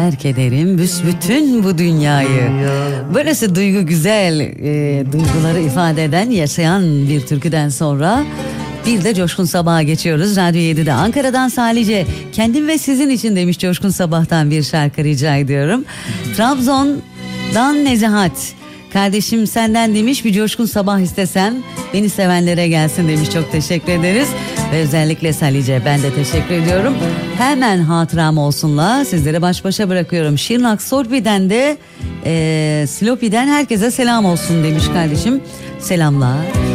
terk ederim büsbütün bu dünyayı. Böylesi duygu güzel, duyguları ifade eden, yaşayan bir türküden sonra bir de Coşkun Sabah'a geçiyoruz. Radyo 7'de Ankara'dan Salice, kendim ve sizin için demiş, Coşkun Sabah'tan bir şarkı rica ediyorum. Trabzon'dan Nezahat, kardeşim senden demiş, bir Coşkun Sabah istesem beni sevenlere gelsin demiş. Çok teşekkür ederiz. Ve özellikle Salice, ben de teşekkür ediyorum. Hemen hatıram olsunla sizlere baş başa bırakıyorum. Şırnak Sorpi'den de Silopi'den herkese selam olsun demiş kardeşim. Selamlar.